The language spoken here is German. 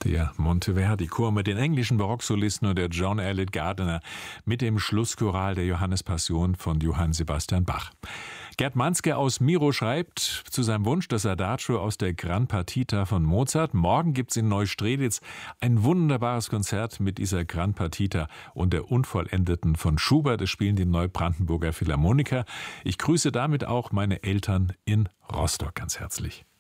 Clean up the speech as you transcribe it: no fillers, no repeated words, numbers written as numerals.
Der Monteverdi-Chor mit den englischen Barocksolisten und der John Elliott Gardiner mit dem Schlusschoral der Johannespassion von Johann Sebastian Bach. Gerd Manske aus Miro schreibt zu seinem Wunsch das Adagio aus der Gran Partita von Mozart. Morgen gibt es in Neustrelitz ein wunderbares Konzert mit dieser Gran Partita und der Unvollendeten von Schubert. Das spielen die Neubrandenburger Philharmoniker. Ich grüße damit auch meine Eltern in Rostock ganz herzlich.